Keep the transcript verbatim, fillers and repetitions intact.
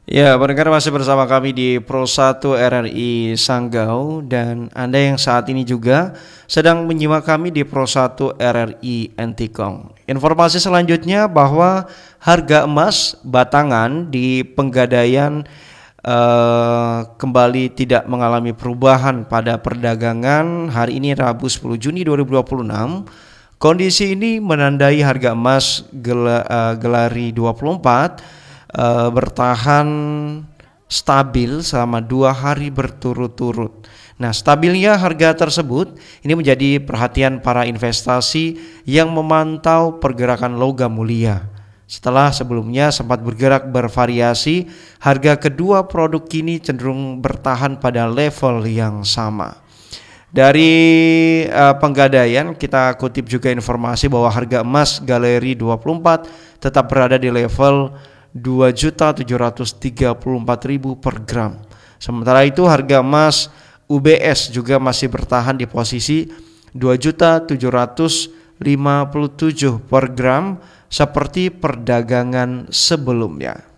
Ya, pendengar masih bersama kami di Pro satu R R I Sanggau dan Anda yang saat ini juga sedang menyimak kami di Pro satu R R I Entikong. Informasi selanjutnya bahwa harga emas batangan di Penggadaian eh, kembali tidak mengalami perubahan pada perdagangan hari ini Rabu sepuluh Juni dua ribu dua puluh enam. Kondisi ini menandai harga emas gel, uh, Gelari dua puluh empat uh, bertahan stabil selama dua hari berturut-turut. Nah, stabilnya harga tersebut ini menjadi perhatian para investasi yang memantau pergerakan logam mulia. Setelah sebelumnya sempat bergerak bervariasi, harga kedua produk kini cenderung bertahan pada level yang sama. Dari uh, Penggadaian kita kutip juga informasi bahwa harga emas Galeri dua puluh empat tetap berada di level dua juta tujuh ratus tiga puluh empat ribu per gram. Sementara itu harga emas U B S juga masih bertahan di posisi dua juta tujuh ratus lima puluh tujuh per gram seperti perdagangan sebelumnya.